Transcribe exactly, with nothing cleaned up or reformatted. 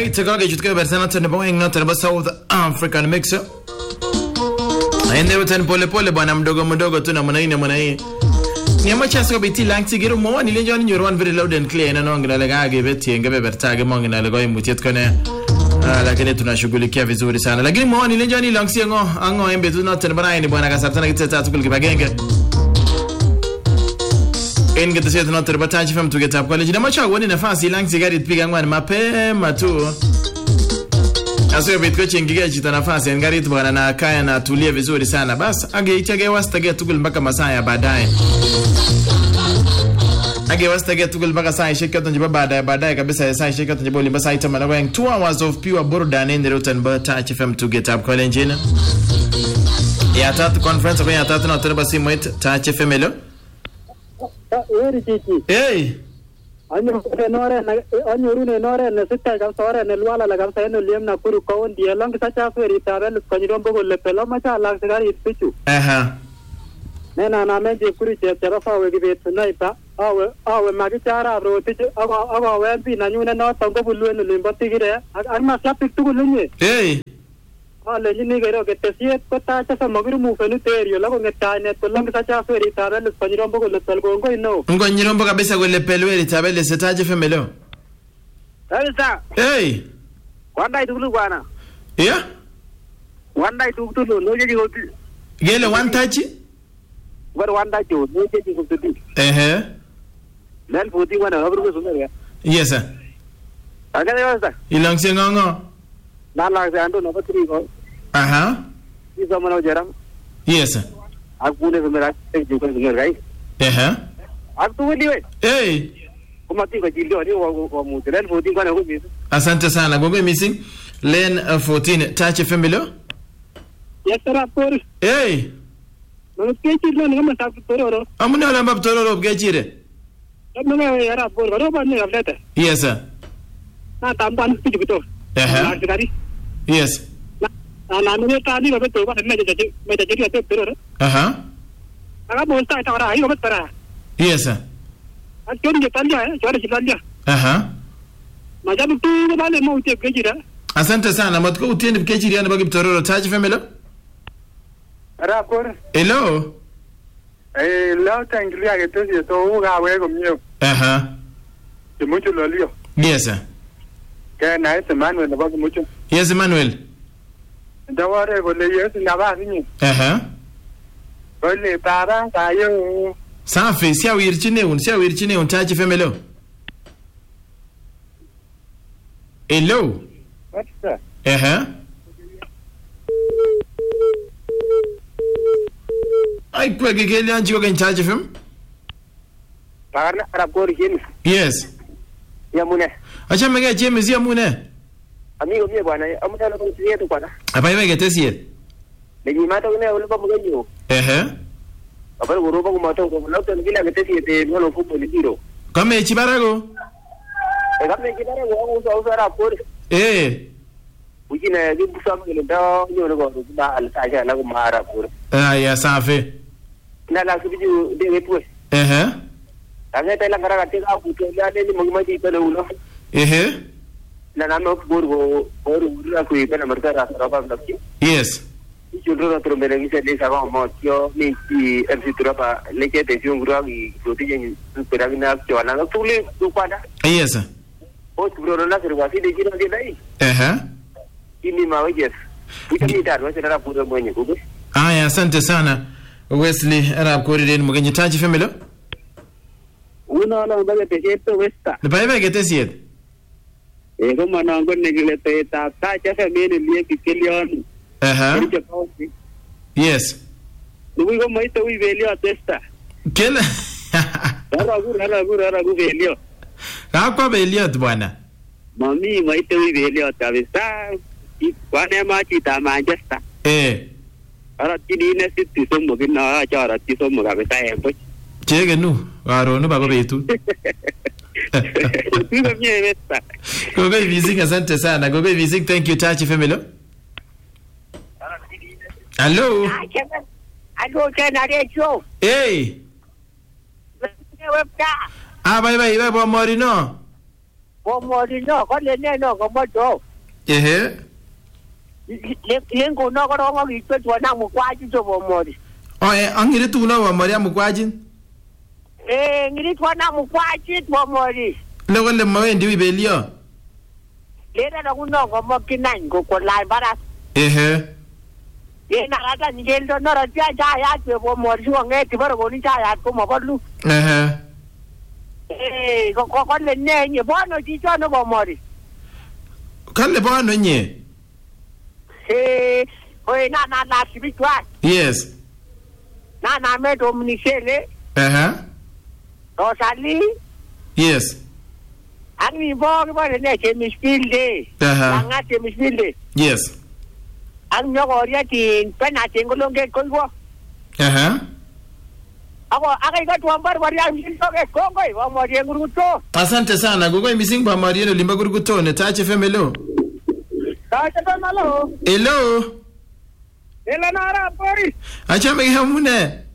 Alright, tukage chutke bersana tene boing not tene South African mixer. Aende utani pole pole bwana mdogo mdogo tu na mwana mwana hii. Ni amacha so biti langti giru mo ni lenjo ni yorwan very loud and clear na nonga na gage beti ngebe bertage monga na lego imutiet kone. Ah, lakini tunashughulikia vizuri sana. Lakini mo ni lenjo ni langsi ngo ango embe tu na tene bana ni bwana kasartana kitata tukul kibagenge. En gete sio tunatere bataji fam tugeta hapo college na macha woni nafasi langsi gari tupiga ngwani mapema tu. Asio bitko chingiga chita nafasi ngari tu bwana na kaya na tulia vizuri sana. Bas angeichage wastage tukul mpaka masaa ya baadaye. Age wastage tukul mpaka saa ishika tunjiba baadaye baadaye kabisa saa ishika tunjiba limba saa itama na going two hours of pure burudani in the road and bataji fam tugeta hapo college na. Ya tatu conference kwa ya tatu na tunaba simu yetu Touch F M leo. Weri chichi. Hey. Anyo nore na anyo rune nore na sita ka sore na lwala la ka eno liem na kuru ka on dia long sa cha feri tabel ko ni rombo le pelo ma cha la sagari pichu. Aha. Nena na me je kuru che tera fa we gibet na ita awe awe ma ki chara ro ti awa awa we bi na nyune no to go bulu eno limbo tigire ar ma sa pitu gulunye. Hey. Ale ni gero ke tesiet ko ta cha maguru mu fenu terio la ko ngeta ne to long sa cha feri tabel ko ni rombo le pel go ngo ino. Ngo ni rombo kabisa go le pelweli tabel se Touch F M leo. Sasa. Hey. Wanda idulu bwana. Yeah? Wanda idulu no je go. Gele one touch? War wanda jo no je go tu. Eh eh. Nel futi wana abru ko sunna ya. Yes sir. Aga de wasa. Ilang se ngongo. Na la se ando no patri ko. Aha. Isa mano jaram. Yes sir. Agune se mera te jo ko sunna gai. Eh eh. Ag tu wali we. Hey. Kuma ti ko jillo ni wa ko mu nel futi ko na ko mi. Asante sana. Gogo missing lane uh, fourteen Touch F M leo. Yes sir por. Hey. No ke ti lo ngam sa tororo. Amune wala mbap tororo bgechire. No era por ro ba ni afleta. Yes sir. Na tamban ti bito. Eh eh. Yes. Na na no ta ni ko to ba me je me je ti te tororo. Aha. Aga bolta ta ora ai ko tara. Yes sir. A chori je talia eh chori je talia. Aha. Majabu tu ba le mo te bgechira. Asante sana. Matko utiende bgechire yana bagi tororo Touch F M leo. Rapor. Hello. Eh, la tanglia que te si to ga we ko mio. Ajá. De mucho lo lío. Yes sir. Que na ese Manuel no va mucho. Yes Manuel. Da ware go le yes na ba ni. Ajá. Go le para ta yo. Safi, sia wirchine un, sia wirchine un Touch F M leo. Hello. What's that? Ajá. Ay, kwa gele anji ko Touch F M? Para rapor kin. Yes. Ya mune. Acha mege cheme sia mune. Amigo mío bwana, amuta lo consigue tu bwana. Apa mege tesie? Le ni mata ne ulo ba mugenyo. Eh. Apa go roba ko mata ko lo to ngila ke tesie te no lo fupo ni tiro. Kame chibarago? E kame kidare go go so rapor. Eh. Ujina gi busam ngile da yo no go ba al ta ja la ko mara por. Ah, ya safi. Na la subiju de pues. Eh. Anga tela ngara ka ka ku to ya de ni mangma di pele ulo. Eh. Na na no borgo or ura ku ipena marka ra ra ba ndaki. Yes. Yo ro tro mele gi se de sa ba mo yo ni ti er si tra pa le ke te jung ro gi to ti ni pera gi na cho na tu le tu kwada. Yes. O tu ro na ser wasi de gi na de dai. Eh. Ini ma wajes. Ukini dar wa se ra pura mo ni ku. Aya, asante sana Wesley Arab Koriden mugenye Touch F M leo. Uno la mbaga te esto westa. Le baiba gete siet. E ko manango ne gile te ta ta Touch F M ne lie ki kilion. Aha. Yes. Luego ko mai to wi velio testa. Kela. Ara gu ara gu ara gu velio. Hakwa velio bwana. Mami mai to wi velio ta vista. Kwane ma chi ta Manchester. Eh. Ara tini ne sitti sommo kinna achara ti sommo ga beta e poi. Chege nu, aro nu bago betu. Tuko mie vesta. Gogo vising asante sana. Gogo vising, thank you Touch F M leo. Hello. Allo, tena recho. Hey. Webta. Ah, bye bye, bye bye Morino. Bomori no ko le ne no ko moto. Ehe. Le lengo no ko ro ngi twe twa na mukwaji to bomori. Oh eh angire tu na wa Maria mukwaji. Eh ngiri twa na mukwaji bomori. Le wale mawendi wibelio. Le na kuno ko mokinan ko ko lai bara. Ehe. Ye na rata ngendo no ra ja ja ya twe bomori wo nge ti bara ko ni ja ya ko mo ko lu. Ehe. Eh ko ko le ne ni bono ji jo no bomori. Kale bono nye. Eh oi na na na spiritual. Yes. Na na me dominicele. Ehe. Rosali. Yes. Ani bo ko ne ke mispilde. Aha. Anga ke mispilde. Yes. Ang nyo ria tin pena tengolong ke ko. Aha. Ako akai ka tuambar waria mito ke kongo wa mori nguruto. Asante sana gogo missing ba Mariano limba gurugutone tache femelo. Tache femelo. Hello. Ela nara pori. Acha me hamune.